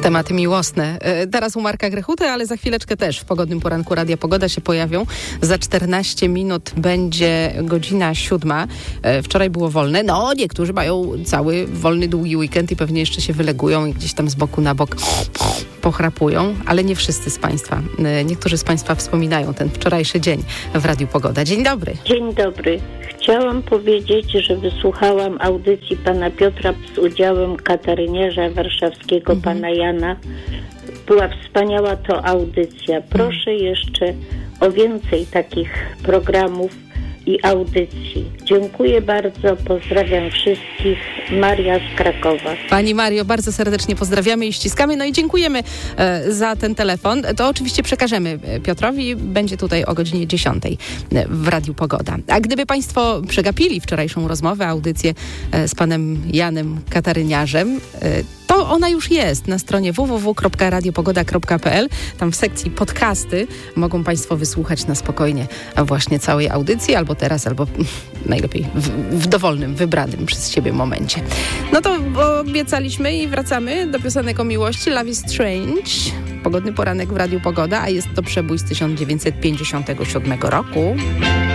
Tematy miłosne. Teraz u Marka Grechuty, ale za chwileczkę też w pogodnym poranku Radia Pogoda się pojawią. Za 14 minut będzie godzina 7. Wczoraj było wolne. No, niektórzy mają cały wolny, długi weekend i pewnie jeszcze się wylegują i gdzieś tam z boku na bok pochrapują, ale nie wszyscy z Państwa. Niektórzy z Państwa wspominają ten wczorajszy dzień w Radiu Pogoda. Dzień dobry. Dzień dobry. Chciałam powiedzieć, że wysłuchałam audycji pana Piotra z udziałem kataryniarza warszawskiego, pana Jana. Była wspaniała to audycja. Proszę jeszcze o więcej takich programów i audycji. Dziękuję bardzo, pozdrawiam wszystkich. Maria z Krakowa. Pani Mario, bardzo serdecznie pozdrawiamy i ściskamy. No i dziękujemy za ten telefon. To oczywiście przekażemy Piotrowi. Będzie tutaj o godzinie 10 w Radiu Pogoda. A gdyby Państwo przegapili wczorajszą rozmowę, audycję z panem Janem Kataryniarzem, to ona już jest na stronie www.radiopogoda.pl. Tam w sekcji podcasty mogą Państwo wysłuchać na spokojnie właśnie całej audycji, albo teraz, albo najlepiej w dowolnym, wybranym przez siebie momencie. No to obiecaliśmy i wracamy do piosenek o miłości. Love is Strange. Pogodny poranek w Radiu Pogoda, a jest to przebój z 1957 roku.